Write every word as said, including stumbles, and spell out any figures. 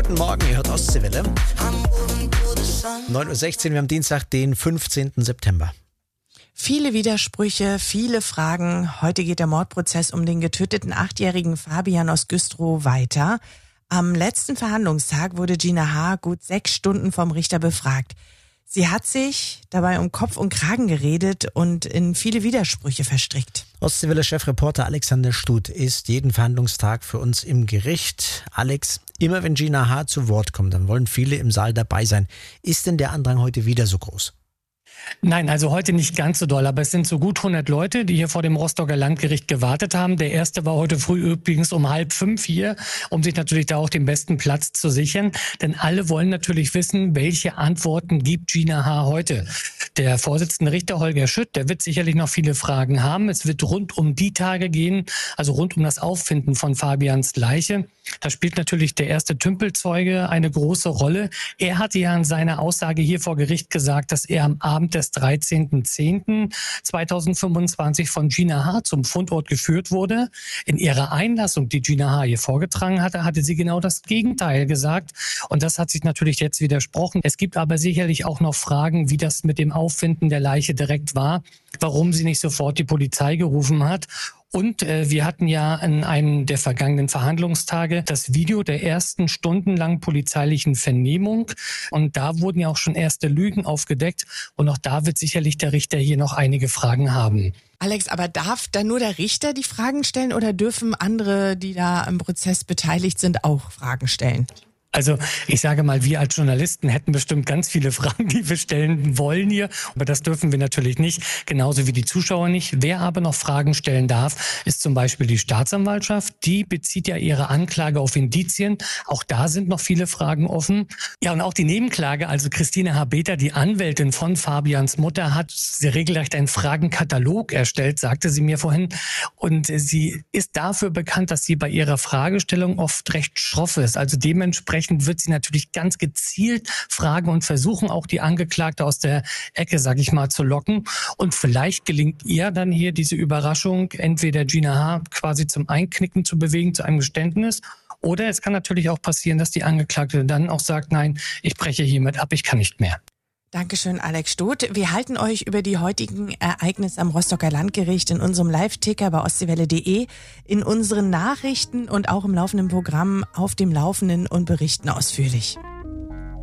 Guten Morgen, ihr hört Ostseewelle. neun Uhr sechzehn, wir haben Dienstag, den fünfzehnten September. Viele Widersprüche, viele Fragen. Heute geht der Mordprozess um den getöteten achtjährigen Fabian aus Güstrow weiter. Am letzten Verhandlungstag wurde Gina H. gut sechs Stunden vom Richter befragt. Sie hat sich dabei um Kopf und Kragen geredet und in viele Widersprüche verstrickt. Ostseewelle-Chefreporter Alexander Stut ist jeden Verhandlungstag für uns im Gericht. Alex, immer wenn Gina H. zu Wort kommt, dann wollen viele im Saal dabei sein. Ist denn der Andrang heute wieder so groß? Nein, also heute nicht ganz so doll, aber es sind so gut hundert Leute, die hier vor dem Rostocker Landgericht gewartet haben. Der erste war heute früh übrigens um halb fünf hier, um sich natürlich da auch den besten Platz zu sichern. Denn alle wollen natürlich wissen, welche Antworten gibt Gina H. heute. Der Vorsitzende Richter Holger Schütt, der wird sicherlich noch viele Fragen haben. Es wird rund um die Tage gehen, also rund um das Auffinden von Fabians Leiche. Da spielt natürlich der erste Tümpelzeuge eine große Rolle. Er hatte ja in seiner Aussage hier vor Gericht gesagt, dass er am Abend des dreizehnten zehnten zweitausendfünfundzwanzig von Gina H. zum Fundort geführt wurde. In ihrer Einlassung, die Gina H. hier vorgetragen hatte, hatte sie genau das Gegenteil gesagt. Und das hat sich natürlich jetzt widersprochen. Es gibt aber sicherlich auch noch Fragen, wie das mit dem Auffinden der Leiche direkt war, warum sie nicht sofort die Polizei gerufen hat. Und äh, wir hatten ja in einem der vergangenen Verhandlungstage das Video der ersten stundenlang polizeilichen Vernehmung. Und da wurden ja auch schon erste Lügen aufgedeckt. Und auch da wird sicherlich der Richter hier noch einige Fragen haben. Alex, aber darf da nur der Richter die Fragen stellen oder dürfen andere, die da im Prozess beteiligt sind, auch Fragen stellen? Also ich sage mal, wir als Journalisten hätten bestimmt ganz viele Fragen, die wir stellen wollen hier. Aber das dürfen wir natürlich nicht, genauso wie die Zuschauer nicht. Wer aber noch Fragen stellen darf, ist zum Beispiel die Staatsanwaltschaft. Die bezieht ja ihre Anklage auf Indizien. Auch da sind noch viele Fragen offen. Ja, und auch die Nebenklage, also Christine Habeter, die Anwältin von Fabians Mutter, hat regelrecht einen Fragenkatalog erstellt, sagte sie mir vorhin. Und sie ist dafür bekannt, dass sie bei ihrer Fragestellung oft recht schroff ist. Also dementsprechend wird sie natürlich ganz gezielt fragen und versuchen, auch die Angeklagte aus der Ecke, sag ich mal, zu locken. Und vielleicht gelingt ihr dann hier diese Überraschung, entweder Gina H. quasi zum Einknicken zu bewegen, zu einem Geständnis. Oder es kann natürlich auch passieren, dass die Angeklagte dann auch sagt, nein, ich breche hiermit ab, ich kann nicht mehr. Dankeschön, Alex Stut. Wir halten euch über die heutigen Ereignisse am Rostocker Landgericht in unserem Live-Ticker bei ostseewelle punkt de, in unseren Nachrichten und auch im laufenden Programm auf dem Laufenden und berichten ausführlich.